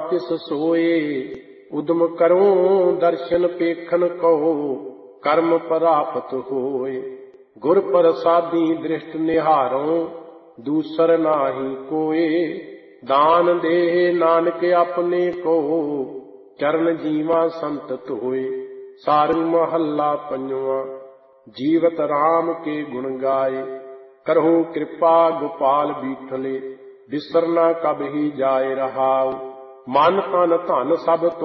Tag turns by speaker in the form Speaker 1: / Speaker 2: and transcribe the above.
Speaker 1: तिस सोए। उदम करो दर्शन पेखन कहो, कर्म प्राप्त होए। गुर प्रसादी दृष्ट निहारों, दूसर नाही कोए। दान दे नानक अपने को, चरण जीवा संतत होए। सारंग महला पंजवा। जीवत राम के गुण गाए, करहु कृपा गोपाल बीठले। बिसरना कब ही जाए रहाउ, मन तन धन सब